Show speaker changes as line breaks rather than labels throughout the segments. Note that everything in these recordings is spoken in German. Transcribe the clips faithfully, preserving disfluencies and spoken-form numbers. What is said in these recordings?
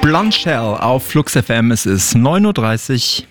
Blonde Shell auf Flux F M, es ist neun Uhr dreißig.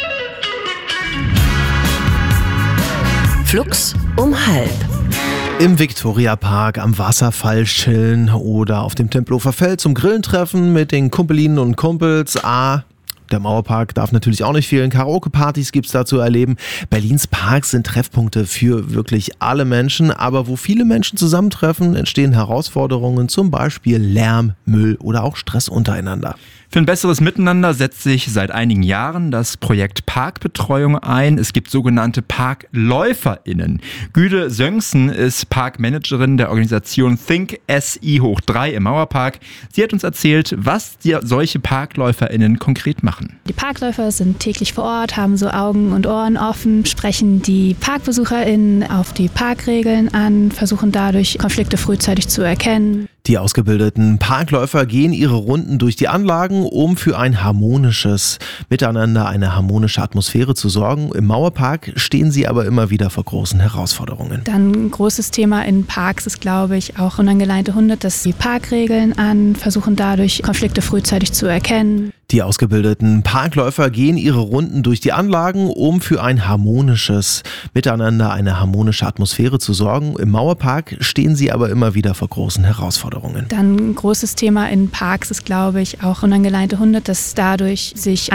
Flux um halb.
Im Viktoriapark am Wasserfall chillen oder auf dem Tempelhofer Feld zum Grillen treffen mit den Kumpelinnen und Kumpels. Ah, der Mauerpark darf natürlich auch nicht fehlen. Karaoke-Partys gibt's da zu erleben. Berlins Parks sind Treffpunkte für wirklich alle Menschen. Aber wo viele Menschen zusammentreffen, entstehen Herausforderungen, zum Beispiel Lärm, Müll oder auch Stress untereinander.
Für ein besseres Miteinander setzt sich seit einigen Jahren das Projekt Parkbetreuung ein. Es gibt sogenannte ParkläuferInnen. Güde Söngsen ist Parkmanagerin der Organisation Think S I hoch drei im Mauerpark. Sie hat uns erzählt, was die, solche ParkläuferInnen konkret machen.
Die Parkläufer sind täglich vor Ort, haben so Augen und Ohren offen, sprechen die ParkbesucherInnen auf die Parkregeln an, versuchen dadurch Konflikte frühzeitig zu erkennen.
Die ausgebildeten Parkläufer gehen ihre Runden durch die Anlagen, um für ein harmonisches Miteinander, eine harmonische Atmosphäre zu sorgen. Im Mauerpark stehen sie aber immer wieder vor großen Herausforderungen.
Dann ein großes Thema in Parks ist, glaube ich, auch unangeleinte Hunde, dass die Parkregeln an, versuchen dadurch Konflikte frühzeitig zu erkennen.
Die ausgebildeten Parkläufer gehen ihre Runden durch die Anlagen, um für ein harmonisches Miteinander, eine harmonische Atmosphäre zu sorgen. Im Mauerpark stehen sie aber immer wieder vor großen Herausforderungen.
Dann ein großes Thema in Parks ist, glaube ich, auch unangeleinte Hunde, dass dadurch sich